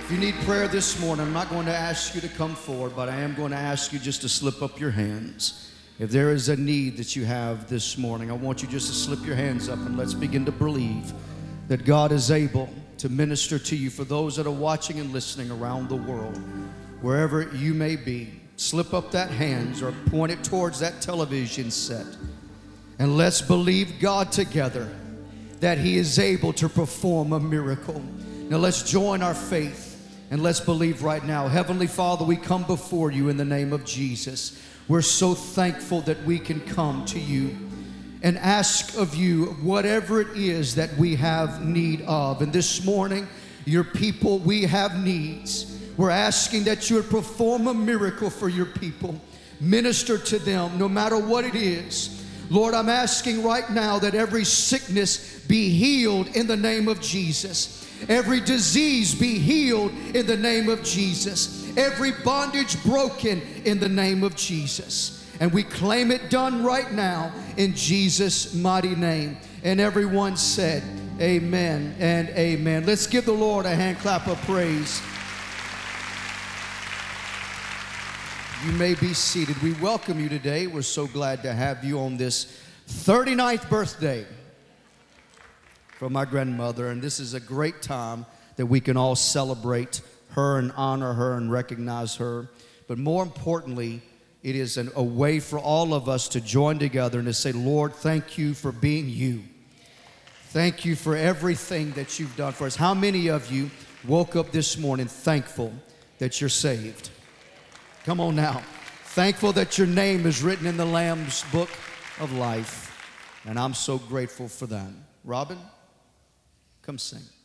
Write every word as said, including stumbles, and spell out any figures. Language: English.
If you need prayer this morning, I'm not going to ask you to come forward, but I am going to ask you just to slip up your hands. If there is a need that you have this morning, I want you just to slip your hands up and let's begin to believe that God is able to minister to you. For those that are watching and listening around the world, wherever you may be, slip up that hands or point it towards that television set. And let's believe God together that He is able to perform a miracle. Now let's join our faith and let's believe right now. Heavenly Father, we come before you in the name of Jesus. We're so thankful that we can come to you and ask of you whatever it is that we have need of. And this morning, your people, we have needs. We're asking that you would perform a miracle for your people. Minister to them no matter what it is. Lord, I'm asking right now that every sickness be healed in the name of Jesus. Every disease be healed in the name of Jesus. Every bondage broken in the name of Jesus. And we claim it done right now in Jesus' mighty name. And everyone said, amen and amen. Let's give the Lord a hand clap of praise. You may be seated. We welcome you today. We're so glad to have you on this thirty-ninth birthday from my grandmother. And this is a great time that we can all celebrate her and honor her and recognize her. But more importantly, it is an, a way for all of us to join together and to say, Lord, thank you for being you. Thank you for everything that you've done for us. How many of you woke up this morning thankful that you're saved? Come on now. Thankful that your name is written in the Lamb's book of life. And I'm so grateful for that. Robin, come sing.